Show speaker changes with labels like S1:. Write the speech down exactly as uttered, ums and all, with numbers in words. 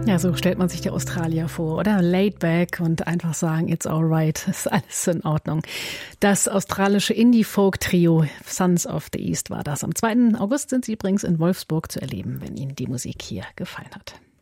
S1: Ja, so stellt man sich die Australier vor, oder? Laid back und einfach sagen, it's alright, ist alles in Ordnung. Das australische Indie-Folk-Trio Sons of the East war das. Am zweiten August sind sie übrigens in Wolfsburg zu erleben, wenn Ihnen die Musik hier gefallen hat.